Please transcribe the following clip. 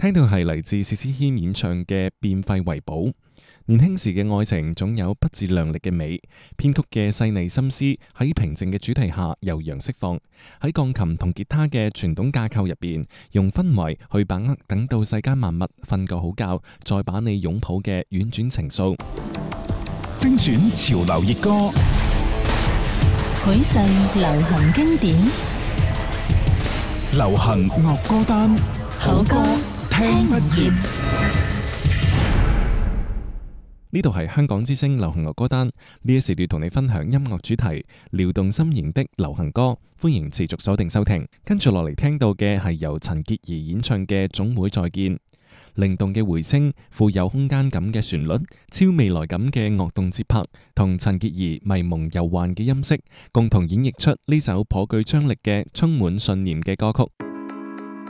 聽到係嚟自薛之謙演唱嘅《變廢為寶》。年輕時嘅愛情總有不自量力嘅美，編曲嘅細膩心思喺平靜嘅主題下悠揚釋放，喺鋼琴同吉他嘅傳統架構入邊，用氛圍去把握等到世間萬物瞓個好覺，再把你擁抱嘅婉轉情愫。 精選潮流熱歌， 許世流行經典， 流行樂歌單， 好歌聽不厭。 呢度係香港之聲流行樂歌單，呢一時段同你分享音樂主題，撩動心弦的流行歌，歡迎持續鎖定收聽。跟住落嚟聽到嘅係由陳潔儀演唱嘅《總會再見》，靈動嘅回聲，富有空間感嘅旋律，超未來感嘅樂動節拍，同陳潔儀迷蒙柔幻嘅音色，共同演繹出呢首頗具張力嘅充滿信念嘅歌曲。